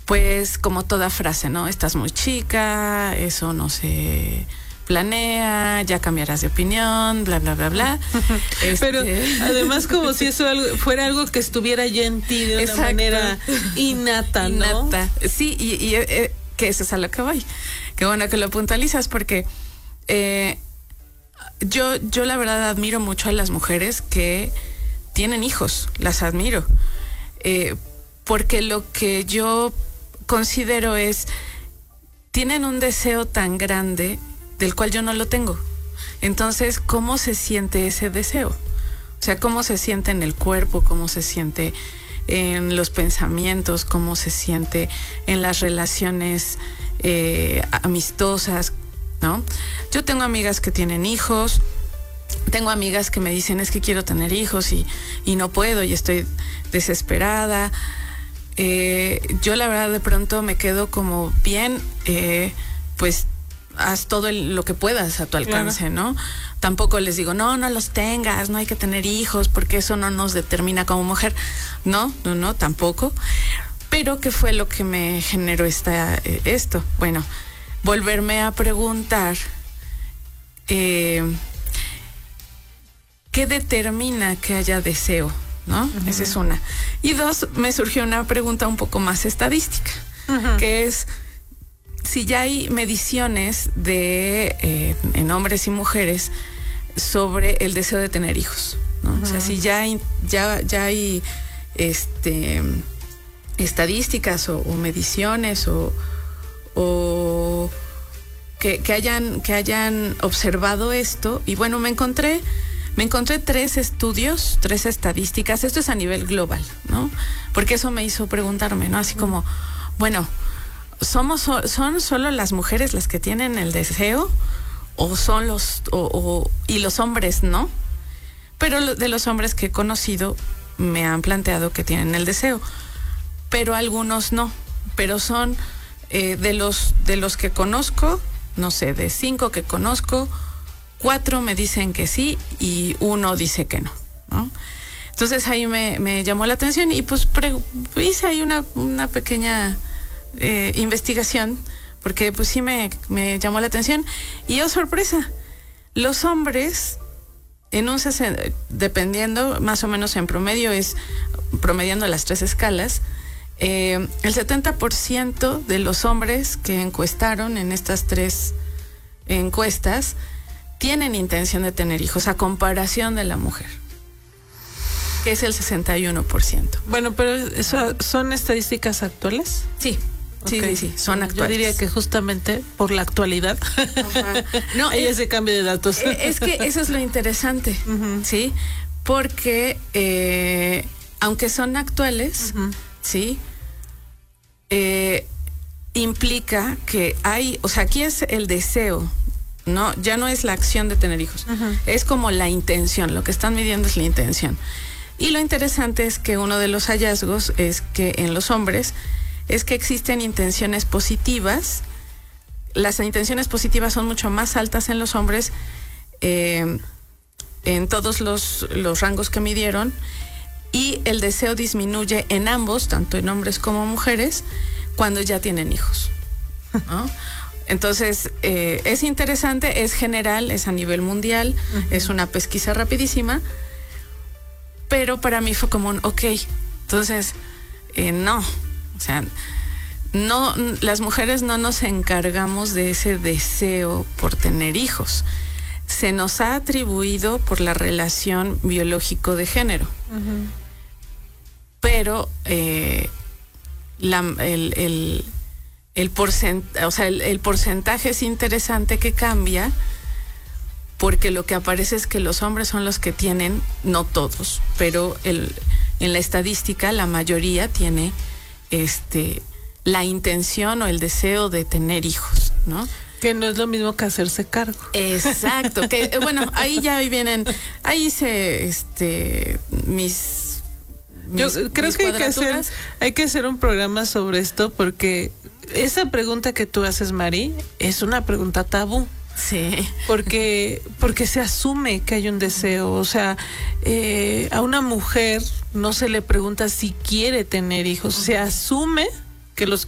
pues como toda frase, ¿no? Estás muy chica, eso no se planea, ya cambiarás de opinión, bla, bla, bla, bla. Pero además como si eso fuera algo que estuviera ya en ti de una manera innata, ¿no? Innata. Sí, y que eso es a lo que voy. Qué bueno que lo puntualizas porque yo la verdad admiro mucho a las mujeres que tienen hijos, las admiro. Porque lo que yo considero es, tienen un deseo tan grande del cual yo no lo tengo. Entonces, ¿cómo se siente ese deseo? O sea, ¿cómo se siente en el cuerpo? ¿Cómo se siente en los pensamientos? ¿Cómo se siente en las relaciones amistosas? ¿No? Yo tengo amigas que tienen hijos, tengo amigas que me dicen es que quiero tener hijos y no puedo y estoy desesperada. Yo la verdad de pronto me quedo como bien, pues haz todo lo que puedas a tu alcance, claro. ¿No? Tampoco les digo, no los tengas, no hay que tener hijos porque eso no nos determina como mujer. No, tampoco. Pero ¿qué fue lo que me generó esto? Bueno, volverme a preguntar ¿qué determina que haya deseo? ¿No? Uh-huh. Esa es una. Y dos, me surgió una pregunta un poco más estadística, uh-huh. Que es si ya hay mediciones en hombres y mujeres sobre el deseo de tener hijos, ¿no? Uh-huh. O sea, si ya hay estadísticas o mediciones o que hayan observado esto. Y bueno, me encontré 3 estudios, 3 estadísticas. Esto es a nivel global, ¿no? Porque eso me hizo preguntarme, ¿no? Así como, bueno, ¿son solo las mujeres las que tienen el deseo? ¿O son y los hombres no? Pero de los hombres que he conocido me han planteado que tienen el deseo. Pero algunos no. Pero son de los que conozco, no sé, de 5 que conozco, 4 me dicen que sí y 1 dice que no, ¿no? Entonces ahí me llamó la atención y pues hice ahí una pequeña investigación porque pues sí me llamó la atención y oh sorpresa, los hombres dependiendo más o menos en promedio promediando las 3 escalas, el 70% de los hombres que encuestaron en estas 3 encuestas tienen intención de tener hijos a comparación de la mujer, que es el 61%. Bueno, pero ¿eso son estadísticas actuales? Sí. Okay. Sí, son actuales. Yo diría que justamente por la actualidad no hay ese cambio de datos. Es que eso es lo interesante, uh-huh. ¿Sí? Porque aunque son actuales, uh-huh. ¿Sí? Implica que hay, o sea, aquí es el deseo, ¿no? Ya no es la acción de tener hijos, uh-huh. Es como la intención, lo que están midiendo es la intención. Y lo interesante es que uno de los hallazgos es que en los hombres es que existen intenciones positivas. Las intenciones positivas son mucho más altas en los hombres en todos los rangos que midieron, y el deseo disminuye en ambos, tanto en hombres como mujeres, cuando ya tienen hijos, ¿no? Entonces, es interesante, es general, es a nivel mundial, uh-huh. Es una pesquisa rapidísima, pero para mí fue como ok, entonces, no. O sea, no, las mujeres no nos encargamos de ese deseo por tener hijos. Se nos ha atribuido por la relación biológico de género. Uh-huh. Pero el porcentaje es interesante que cambia, porque lo que aparece es que los hombres son los que tienen, no todos, pero en la estadística la mayoría tiene la intención o el deseo de tener hijos, ¿no? Que no es lo mismo que hacerse cargo. Exacto, que bueno, ahí ya vienen, ahí hice yo creo que hay que hacer un programa sobre esto, porque esa pregunta que tú haces, Mari, es una pregunta tabú. Sí. Porque se asume que hay un deseo. O sea, a una mujer no se le pregunta si quiere tener hijos. Se asume que los